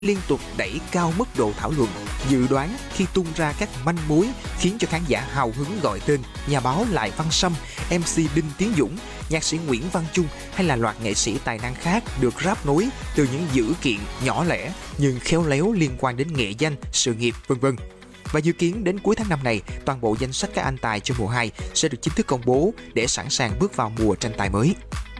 liên tục đẩy cao mức độ thảo luận, dự đoán khi tung ra các manh mối khiến cho khán giả hào hứng gọi tên nhà báo Lại Văn Sâm, MC Đinh Tiến Dũng, nhạc sĩ Nguyễn Văn Chung hay là loạt nghệ sĩ tài năng khác được ráp nối từ những dữ kiện nhỏ lẻ nhưng khéo léo liên quan đến nghệ danh, sự nghiệp, v.v. Và dự kiến đến cuối tháng 5 này, toàn bộ danh sách các anh tài cho mùa 2 sẽ được chính thức công bố để sẵn sàng bước vào mùa tranh tài mới.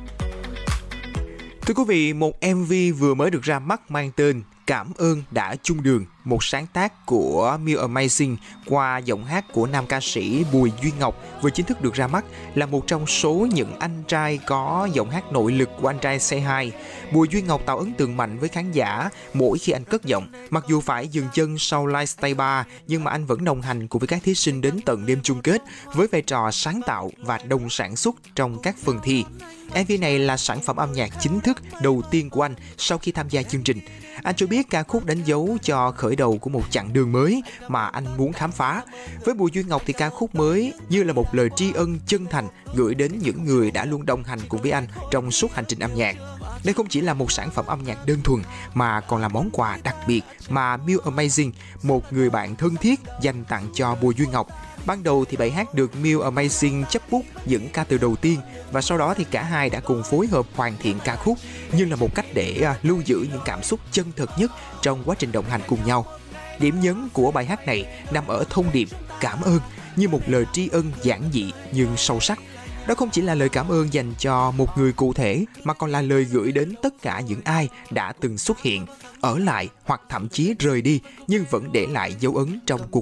Thưa quý vị, một MV vừa mới được ra mắt mang tên Cảm ơn đã chung đường, một sáng tác của Miu Amazing qua giọng hát của nam ca sĩ Bùi Duy Ngọc vừa chính thức được ra mắt, là một trong số những anh trai có giọng hát nội lực của Anh Trai Say Hi. Bùi Duy Ngọc tạo ấn tượng mạnh với khán giả mỗi khi anh cất giọng. Mặc dù phải dừng chân sau Lifestyle Bar, nhưng mà anh vẫn đồng hành cùng với các thí sinh đến tận đêm chung kết với vai trò sáng tạo và đồng sản xuất trong các phần thi. MV này là sản phẩm âm nhạc chính thức đầu tiên của anh sau khi tham gia chương trình. Anh cho biết ca khúc đánh dấu cho khởi đầu của một chặng đường mới mà anh muốn khám phá. Với Bùi Duy Ngọc thì ca khúc mới như là một lời tri ân chân thành gửi đến những người đã luôn đồng hành cùng với anh trong suốt hành trình âm nhạc. Đây không chỉ là một sản phẩm âm nhạc đơn thuần mà còn là món quà đặc biệt mà Miu Amazing, một người bạn thân thiết, dành tặng cho Bùi Duy Ngọc. Ban đầu thì bài hát được Miu Amazing chấp bút những ca từ đầu tiên và sau đó thì cả hai đã cùng phối hợp hoàn thiện ca khúc như là một cách để lưu giữ những cảm xúc chân thật nhất trong quá trình đồng hành cùng nhau. Điểm nhấn của bài hát này nằm ở thông điệp cảm ơn như một lời tri ân giản dị nhưng sâu sắc. Đó không chỉ là lời cảm ơn dành cho một người cụ thể mà còn là lời gửi đến tất cả những ai đã từng xuất hiện, ở lại hoặc thậm chí rời đi nhưng vẫn để lại dấu ấn trong cuộc